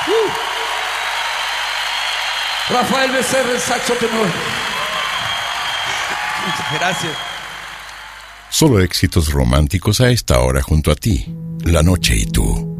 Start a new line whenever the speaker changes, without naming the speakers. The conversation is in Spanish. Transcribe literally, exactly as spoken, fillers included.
Uh. Rafael Becerra, el saxo tenor. Muchas gracias.
Solo éxitos románticos a esta hora junto a ti. La noche y tú.